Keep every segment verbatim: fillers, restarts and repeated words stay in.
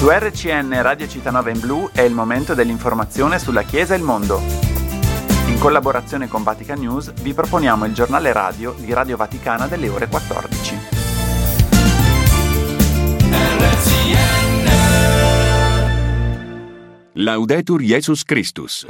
Su R C N Radio Città in Blu è il momento dell'informazione sulla Chiesa e il mondo. In collaborazione con Vatican News vi proponiamo il giornale radio di Radio Vaticana delle ore quattordici. R C N Laudetur Jesus Christus.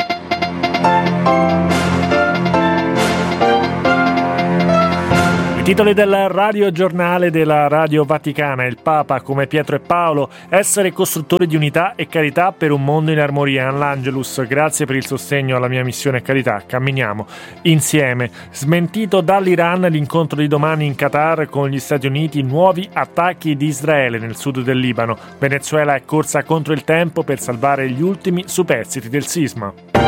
I titoli del radiogiornale della Radio Vaticana. Il Papa, come Pietro e Paolo, essere costruttori di unità e carità per un mondo in armonia. L'Angelus, grazie per il sostegno alla mia missione carità. Camminiamo insieme. Smentito dall'Iran l'incontro di domani in Qatar con gli Stati Uniti, nuovi attacchi di Israele nel sud del Libano. Venezuela è corsa contro il tempo per salvare gli ultimi superstiti del sisma.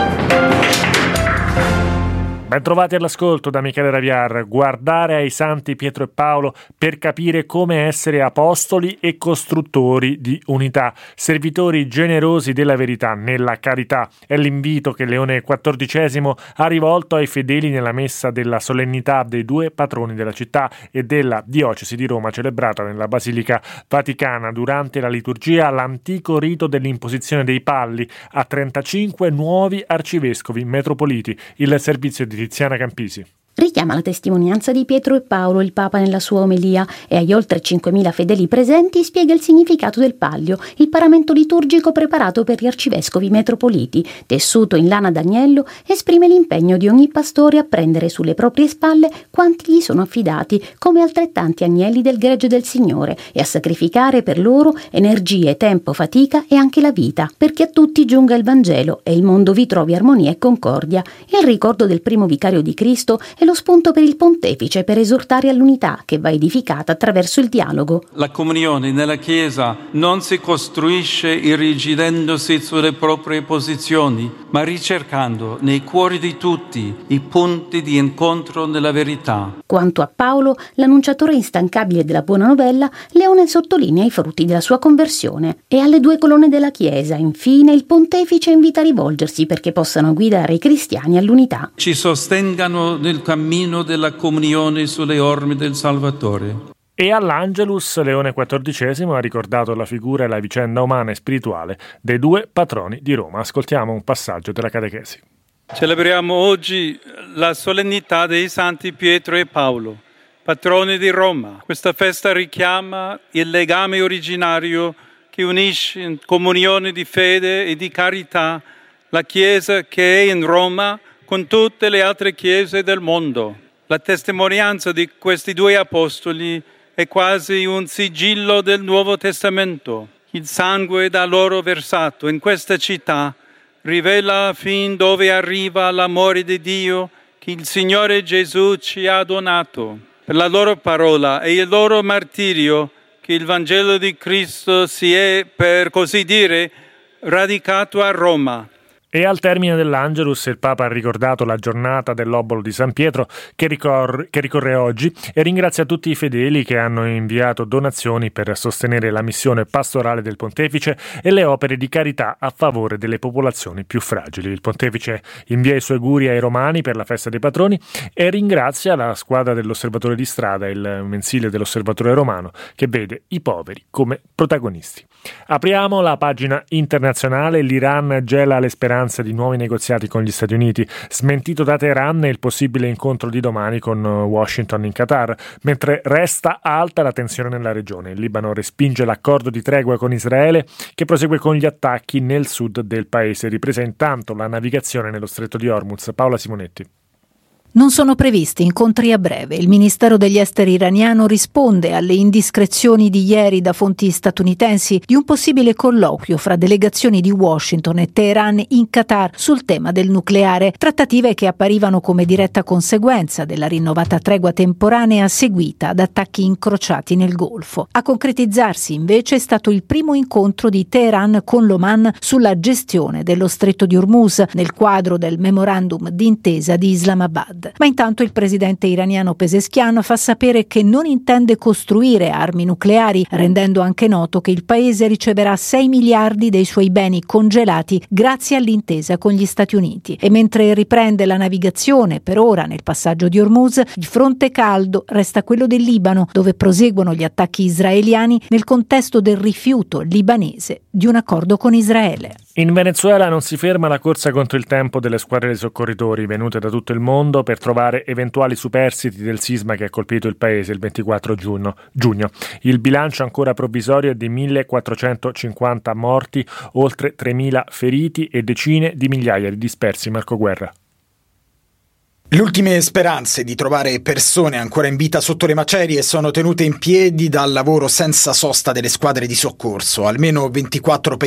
Ben trovati all'ascolto da Michele Raviar. Guardare ai santi Pietro e Paolo per capire come essere apostoli e costruttori di unità, servitori generosi della verità nella carità. È l'invito che Leone quattordicesimo ha rivolto ai fedeli nella messa della solennità dei due patroni della città e della diocesi di Roma, celebrata nella Basilica Vaticana durante la liturgia all'antico rito dell'imposizione dei palli a trentacinque nuovi arcivescovi metropoliti. Il servizio di Tiziana Campisi. Richiama la testimonianza di Pietro e Paolo, il Papa, nella sua omelia, e agli oltre cinquemila fedeli presenti spiega il significato del pallio, il paramento liturgico preparato per gli arcivescovi metropoliti. Tessuto in lana d'agnello, esprime l'impegno di ogni pastore a prendere sulle proprie spalle quanti gli sono affidati, come altrettanti agnelli del gregge del Signore, e a sacrificare per loro energie, tempo, fatica e anche la vita, perché a tutti giunga il Vangelo e il mondo vi trovi armonia e concordia. Il ricordo del primo vicario di Cristo è lo spunto per il pontefice per esortare all'unità che va edificata attraverso il dialogo. La comunione nella Chiesa non si costruisce irrigidendosi sulle proprie posizioni, ma ricercando nei cuori di tutti i punti di incontro nella verità. Quanto a Paolo, l'annunciatore instancabile della buona novella, Leone sottolinea i frutti della sua conversione. E alle due colonne della Chiesa, infine, il pontefice invita a rivolgersi perché possano guidare i cristiani all'unità. Ci sostengano nel cammino della comunione sulle orme del Salvatore. E all'Angelus Leone quattordicesimo ha ricordato la figura e la vicenda umana e spirituale dei due patroni di Roma. Ascoltiamo un passaggio della catechesi. Celebriamo oggi la solennità dei santi Pietro e Paolo, patroni di Roma. Questa festa richiama il legame originario che unisce in comunione di fede e di carità la Chiesa che è in Roma con tutte le altre chiese del mondo. La testimonianza di questi due apostoli è quasi un sigillo del Nuovo Testamento. Il sangue da loro versato in questa città rivela fin dove arriva l'amore di Dio che il Signore Gesù ci ha donato. Per la loro parola e il loro martirio che il Vangelo di Cristo si è, per così dire, radicato a Roma. E al termine dell'Angelus il Papa ha ricordato la giornata dell'Obolo di San Pietro che, ricor- che ricorre oggi e ringrazia tutti i fedeli che hanno inviato donazioni per sostenere la missione pastorale del Pontefice e le opere di carità a favore delle popolazioni più fragili. Il Pontefice invia i suoi auguri ai romani per la festa dei patroni e ringrazia la squadra dell'Osservatore di Strada, il mensile dell'Osservatore Romano, che vede i poveri come protagonisti. Apriamo la pagina internazionale. L'Iran gela le speranze di nuovi negoziati con gli Stati Uniti, smentito da Teheran il possibile incontro di domani con Washington in Qatar, mentre resta alta la tensione nella regione. Il Libano respinge l'accordo di tregua con Israele, che prosegue con gli attacchi nel sud del paese. Ripresa intanto la navigazione nello stretto di Hormuz. Paola Simonetti. Non sono previsti incontri a breve. Il Ministero degli Esteri iraniano risponde alle indiscrezioni di ieri da fonti statunitensi di un possibile colloquio fra delegazioni di Washington e Teheran in Qatar sul tema del nucleare, trattative che apparivano come diretta conseguenza della rinnovata tregua temporanea seguita ad attacchi incrociati nel Golfo. A concretizzarsi invece è stato il primo incontro di Teheran con l'Oman sulla gestione dello stretto di Hormuz nel quadro del memorandum d'intesa di Islamabad. Assad. Ma intanto il presidente iraniano Pezeshkian fa sapere che non intende costruire armi nucleari, rendendo anche noto che il paese riceverà sei miliardi dei suoi beni congelati grazie all'intesa con gli Stati Uniti. E mentre riprende la navigazione per ora nel passaggio di Hormuz, il fronte caldo resta quello del Libano, dove proseguono gli attacchi israeliani nel contesto del rifiuto libanese di un accordo con Israele. In Venezuela non si ferma la corsa contro il tempo delle squadre dei soccorritori venute da tutto il mondo per trovare eventuali superstiti del sisma che ha colpito il paese il ventiquattro giugno. Il bilancio ancora provvisorio è di millequattrocentocinquanta morti, oltre tremila feriti e decine di migliaia di dispersi. Marco Guerra. Le ultime speranze di trovare persone ancora in vita sotto le macerie sono tenute in piedi dal lavoro senza sosta delle squadre di soccorso. Almeno ventiquattro